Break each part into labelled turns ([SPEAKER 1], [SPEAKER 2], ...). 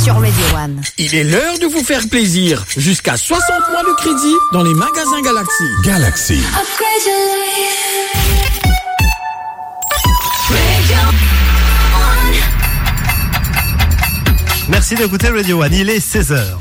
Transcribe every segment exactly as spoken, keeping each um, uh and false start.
[SPEAKER 1] sur Radio One.
[SPEAKER 2] Il est l'heure de vous faire plaisir. Jusqu'à soixante mois de crédit dans les magasins Galaxy.
[SPEAKER 3] Galaxy.
[SPEAKER 4] Upgrade your life.
[SPEAKER 5] Merci d'écouter Radio One, il est seize heures.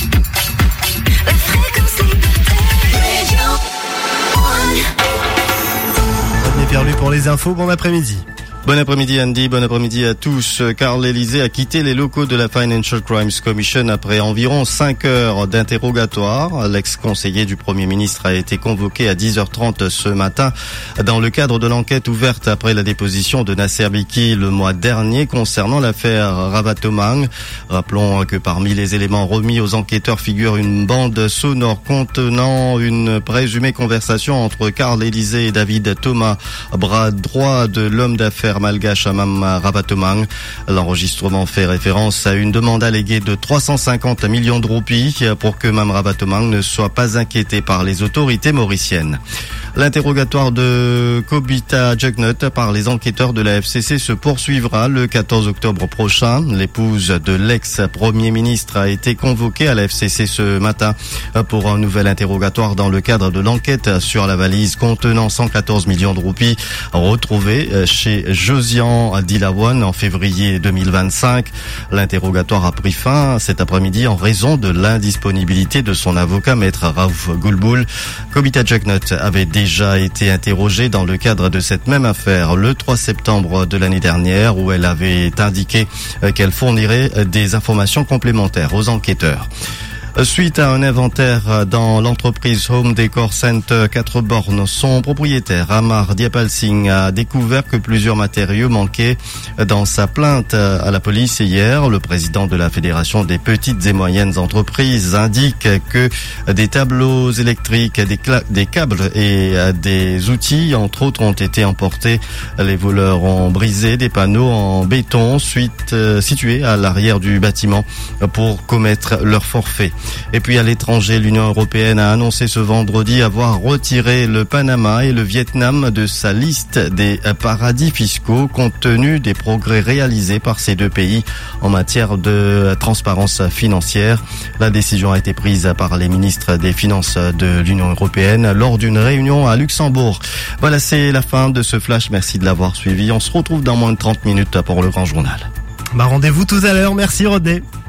[SPEAKER 5] Pierre-Louis pour les infos, bon après-midi.
[SPEAKER 6] Bon après-midi Andy, bon après-midi à tous. Carl Élysée a quitté les locaux de la Financial Crimes Commission après environ cinq heures d'interrogatoire. L'ex-conseiller du Premier ministre a été convoqué à dix heures trente ce matin dans le cadre de l'enquête ouverte après la déposition de Nasser Biki le mois dernier concernant l'affaire Ravatomang. Rappelons que parmi les éléments remis aux enquêteurs figure une bande sonore contenant une présumée conversation entre Carl Élysée et David Thomas, bras droit de l'homme d'affaires malgache Amam Ravatomang. L'enregistrement fait référence à une demande alléguée de trois cent cinquante millions de roupies pour que Mam Ravatomang ne soit pas inquiété par les autorités mauriciennes. L'interrogatoire de Kobita Jugnut par les enquêteurs de la F C C se poursuivra le quatorze octobre prochain. L'épouse de l'ex-premier ministre a été convoquée à la F C C ce matin pour un nouvel interrogatoire dans le cadre de l'enquête sur la valise contenant cent quatorze millions de roupies retrouvée chez Josian Dilawan en février deux mille vingt-cinq. L'interrogatoire a pris fin cet après-midi en raison de l'indisponibilité de son avocat, maître Raouf Goulboul. Kobita Jugnut avait déjà été interrogée dans le cadre de cette même affaire le trois septembre de l'année dernière où elle avait indiqué qu'elle fournirait des informations complémentaires aux enquêteurs. Suite à un inventaire dans l'entreprise Home Decor Center quatre bornes, son propriétaire Amar Diapal Singh a découvert que plusieurs matériaux manquaient dans sa plainte à la police hier. Le président de la Fédération des petites et moyennes entreprises indique que des tableaux électriques, des, cla- des câbles et des outils, entre autres, ont été emportés. Les voleurs ont brisé des panneaux en béton suite, euh, situés à l'arrière du bâtiment pour commettre leur forfait. Et puis à l'étranger, l'Union européenne a annoncé ce vendredi avoir retiré le Panama et le Vietnam de sa liste des paradis fiscaux compte tenu des progrès réalisés par ces deux pays en matière de transparence financière. La décision a été prise par les ministres des Finances de l'Union européenne lors d'une réunion à Luxembourg. Voilà, c'est la fin de ce flash. Merci de l'avoir suivi. On se retrouve dans moins de trente minutes pour le grand journal.
[SPEAKER 5] Bah, rendez-vous tout à l'heure. Merci Rodé.